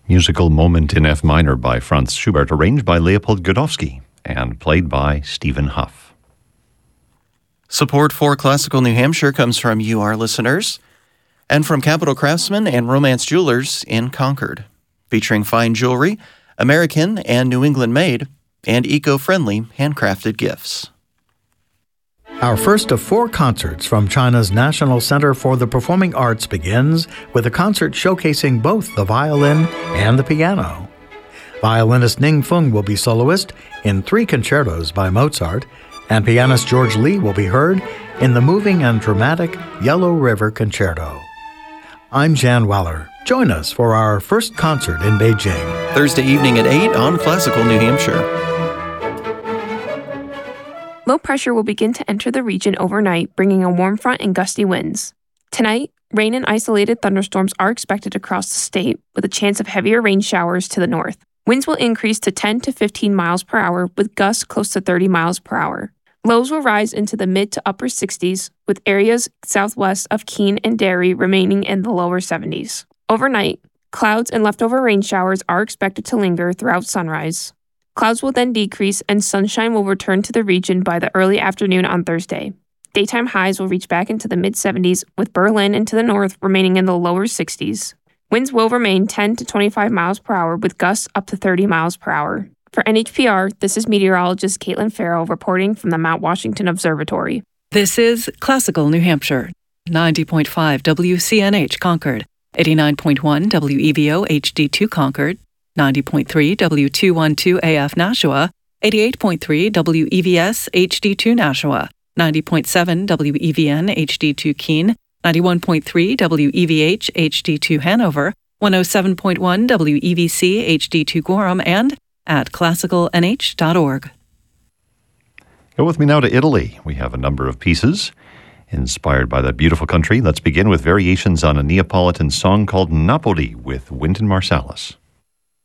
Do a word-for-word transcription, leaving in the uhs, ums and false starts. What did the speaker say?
Musical Moment in F minor by Franz Schubert, arranged by Leopold Godowsky and played by Stephen Huff. Support for Classical New Hampshire comes from you, our listeners, and from Capital Craftsman and Romance Jewelers in Concord, featuring fine jewelry, American and New England made, and eco-friendly handcrafted gifts. Our first of four concerts from China's National Center for the Performing Arts begins with a concert showcasing both the violin and the piano. Violinist Ning Feng will be soloist in three concertos by Mozart, and pianist George Lee will be heard in the moving and dramatic Yellow River Concerto. I'm Jan Weller. Join us for our first concert in Beijing. Thursday evening at eight on Classical New Hampshire. Low pressure will begin to enter the region overnight, bringing a warm front and gusty winds. Tonight, rain and isolated thunderstorms are expected across the state, with a chance of heavier rain showers to the north. Winds will increase to ten to fifteen miles per hour, with gusts close to thirty miles per hour. Lows will rise into the mid to upper sixties, with areas southwest of Keene and Derry remaining in the lower seventies. Overnight, clouds and leftover rain showers are expected to linger throughout sunrise. Clouds will then decrease and sunshine will return to the region by the early afternoon on Thursday. Daytime highs will reach back into the mid-seventies, with Berlin and to the north remaining in the lower sixties. Winds will remain ten to twenty-five miles per hour, with gusts up to thirty miles per hour. For N H P R, this is meteorologist Caitlin Farrell reporting from the Mount Washington Observatory. This is Classical New Hampshire, ninety point five W C N H Concord, eighty-nine point one W E V O H D two Concord, ninety point three W two twelve A F Nashua, eighty-eight point three W E V S H D two Nashua, ninety point seven W E V N H D two Keene, ninety-one point three W E V H H D two Hanover, one oh seven point one W E V C H D two Gorham, and at classical n h dot org. Go with me now to Italy. We have a number of pieces inspired by that beautiful country. Let's begin with variations on a Neapolitan song called Napoli with Wynton Marsalis.